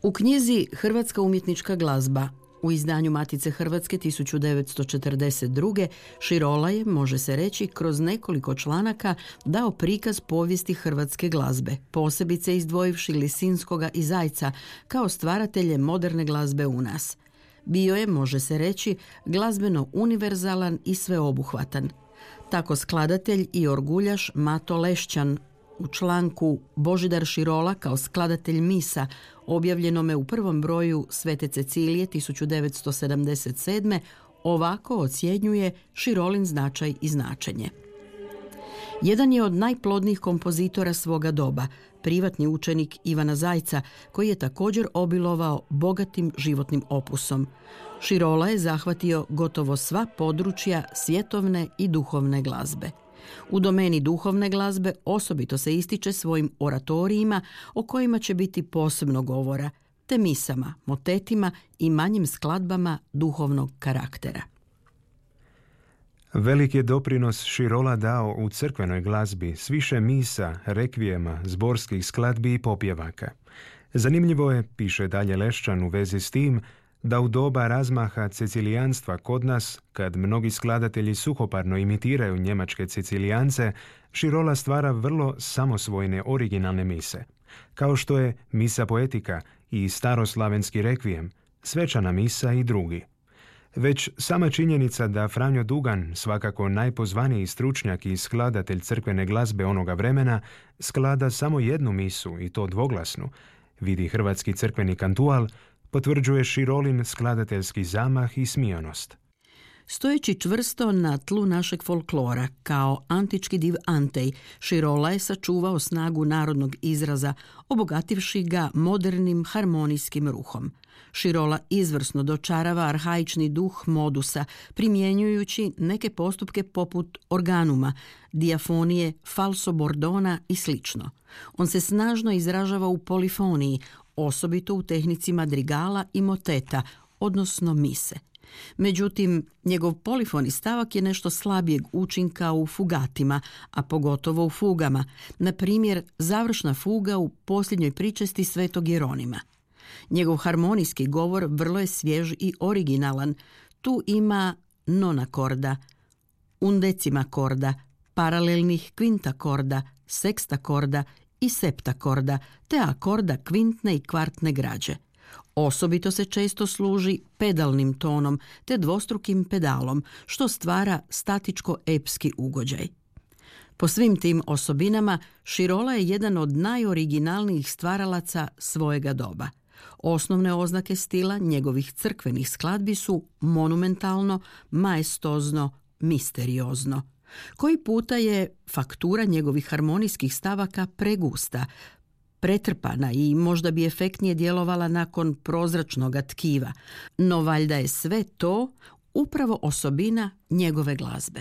U knjizi Hrvatska umjetnička glazba u izdanju Matice Hrvatske 1942. Širola je, može se reći, kroz nekoliko članaka dao prikaz povijesti hrvatske glazbe, posebice izdvojivši Lisinskoga i Zajca kao stvaratelje moderne glazbe u nas. Bio je, može se reći, glazbeno univerzalan i sveobuhvatan. Tako skladatelj i orguljaš Mato Lešćan u članku Božidar Širola kao skladatelj misa, objavljenome u prvom broju Svete Cecilije 1977. ovako ocjenjuje Širolin značaj i značenje. Jedan je od najplodnijih kompozitora svoga doba, privatni učenik Ivana Zajca, koji je također obilovao bogatim životnim opusom. Širola je zahvatio gotovo sva područja svjetovne i duhovne glazbe. U domeni duhovne glazbe osobito se ističe svojim oratorijima o kojima će biti posebno govora, te misama, motetima i manjim skladbama duhovnog karaktera. Velik je doprinos Širola dao u crkvenoj glazbi s više misa, rekvijema, zborskih skladbi i popjevaka. Zanimljivo je, piše dalje Lešćan u vezi s tim, da u doba razmaha cecilijanstva kod nas, kad mnogi skladatelji suhoparno imitiraju njemačke cecilijance, Širola stvara vrlo samosvojne originalne mise, kao što je Misa poetika i staroslavenski rekvijem, Svečana misa i drugi. Već sama činjenica da Franjo Dugan, svakako najpozvaniji stručnjak i skladatelj crkvene glazbe onoga vremena, sklada samo jednu misu i to dvoglasnu, vidi hrvatski crkveni kantual, potvrđuje Širolin skladateljski zamah i smijonost. Stojeći čvrsto na tlu našeg folklora, kao antički div Antej, Širola je sačuvao snagu narodnog izraza, obogativši ga modernim harmonijskim ruhom. Širola izvrsno dočarava arhaični duh modusa, primjenjujući neke postupke poput organuma, dijafonije, falso bordona i slično. On se snažno izražava u polifoniji, osobito u tehnici madrigala i moteta, odnosno mise. Međutim, njegov polifoni stavak je nešto slabijeg učinka u fugatima, a pogotovo u fugama, na primjer završna fuga u posljednjoj pričesti Svetog Jeronima. Njegov harmonijski govor vrlo je svjež i originalan. Tu ima nonakorda, undecimakorda, paralelnih kvintakorda, sekstakorda i septakorda, te akorda kvintne i kvartne građe. Osobito se često služi pedalnim tonom te dvostrukim pedalom, što stvara statičko-epski ugođaj. Po svim tim osobinama, Širola je jedan od najoriginalnijih stvaralaca svojega doba. Osnovne oznake stila njegovih crkvenih skladbi su monumentalno, maestozno, misteriozno. Koji puta je faktura njegovih harmonijskih stavaka pregusta, pretrpana i možda bi efektnije djelovala nakon prozračnog tkiva, no valjda je sve to upravo osobina njegove glazbe.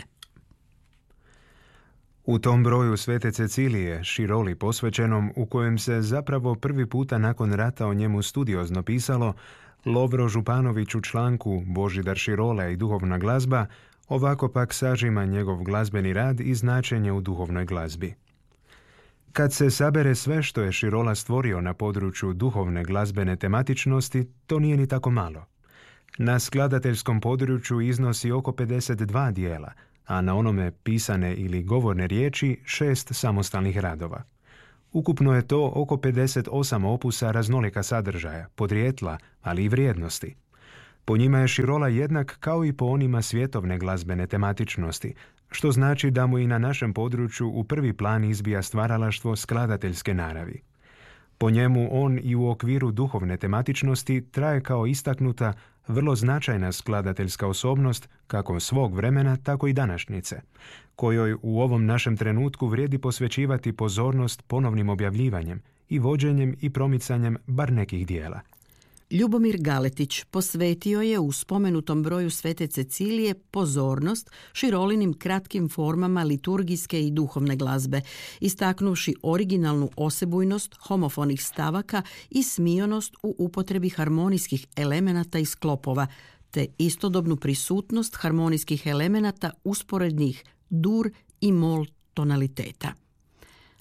U tom broju Svete Cecilije, Široli posvećenom, u kojem se zapravo prvi puta nakon rata o njemu studiozno pisalo, Lovro Županović u članku Božidar Širola i duhovna glazba, ovako pak sažima njegov glazbeni rad i značenje u duhovnoj glazbi. Kad se sabere sve što je Širola stvorio na području duhovne glazbene tematičnosti, to nije ni tako malo. Na skladateljskom području iznosi oko 52 dijela, a na onome pisane ili govorne riječi 6 samostalnih radova. Ukupno je to oko 58 opusa raznolika sadržaja, podrijetla, ali i vrijednosti. Po njima je Širola jednak kao i po onima svjetovne glazbene tematičnosti, što znači da mu i na našem području u prvi plan izbija stvaralaštvo skladateljske naravi. Po njemu on i u okviru duhovne tematičnosti traje kao istaknuta, vrlo značajna skladateljska osobnost kako svog vremena, tako i današnjice, kojoj u ovom našem trenutku vrijedi posvećivati pozornost ponovnim objavljivanjem i vođenjem i promicanjem bar nekih dijela. Ljubomir Galetić posvetio je u spomenutom broju Svete Cecilije pozornost Širolinim kratkim formama liturgijske i duhovne glazbe, istaknuvši originalnu osebujnost homofonih stavaka i smijonost u upotrebi harmonijskih elemenata i sklopova, te istodobnu prisutnost harmonijskih elemenata usporednih dur i mol tonaliteta.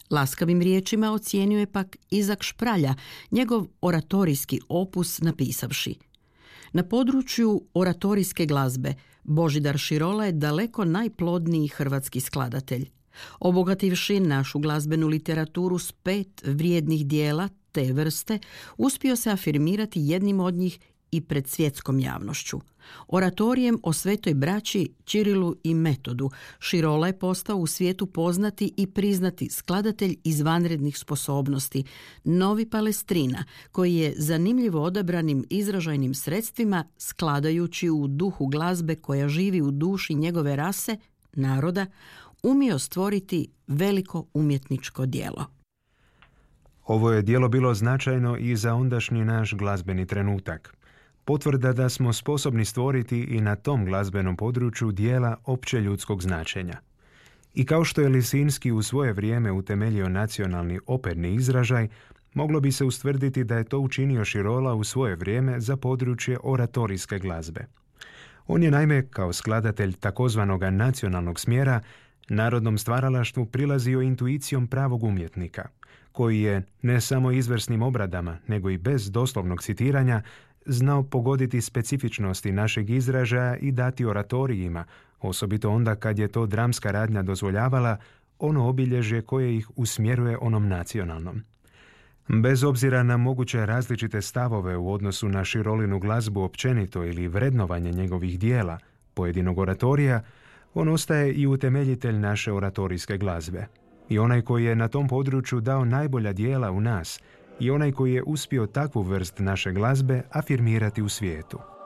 Laskavim riječima ocijenio je pak Izak Špralja, njegov oratorijski opus napisavši: na području oratorijske glazbe Božidar Širola je daleko najplodniji hrvatski skladatelj. Obogativši našu glazbenu literaturu s 5 vrijednih dijela te vrste, uspio se afirmirati jednim od njih i pred svjetskom javnošću. Oratorijem o svetoj braći Čirilu i Metodu Širola je postao u svijetu poznati i priznati skladatelj izvanrednih sposobnosti, novi Palestrina, koji je zanimljivo odabranim izražajnim sredstvima, skladajući u duhu glazbe koja živi u duši njegove rase, naroda, umio stvoriti veliko umjetničko djelo. Ovo je djelo bilo značajno i za ondašnji naš glazbeni trenutak. Potvrda da smo sposobni stvoriti i na tom glazbenom području djela opće ljudskog značenja. I kao što je Lisinski u svoje vrijeme utemeljio nacionalni operni izražaj, moglo bi se ustvrditi da je to učinio Širola u svoje vrijeme za područje oratorijske glazbe. On je naime, kao skladatelj takozvanog nacionalnog smjera, narodnom stvaralaštvu prilazio intuicijom pravog umjetnika, koji je ne samo izvrsnim obradama, nego i bez doslovnog citiranja, znao pogoditi specifičnosti našeg izražaja i dati oratorijima, osobito onda kad je to dramska radnja dozvoljavala, ono obilježje koje ih usmjeruje onom nacionalnom. Bez obzira na moguće različite stavove u odnosu na Širolinu glazbu općenito ili vrednovanje njegovih dijela, pojedinog oratorija, on ostaje i utemeljitelj naše oratorijske glazbe. I onaj koji je na tom području dao najbolja dijela u nas, i onaj koji je uspio takvu vrst naše glazbe afirmirati u svijetu.